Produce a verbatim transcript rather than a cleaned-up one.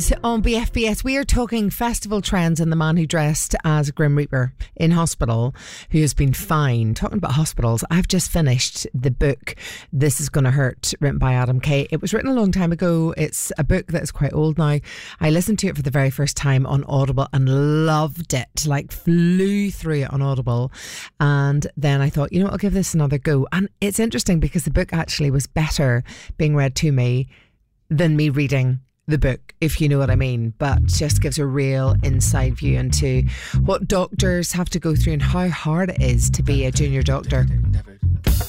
On B F B S, we are talking festival trends and the man who dressed as a Grim Reaper in hospital who has been fined. Talking about hospitals, I've just finished the book This Is Gonna Hurt, written by Adam Kay. It was written a long time ago. It's a book that is quite old now. I listened to it for the very first time on Audible and loved it, like flew through it on Audible. And then I thought, you know what, I'll give this another go. And it's interesting because the book actually was better being read to me than me reading the book, if you know what I mean, but just gives a real inside view into what doctors have to go through and how hard it is to be a junior doctor.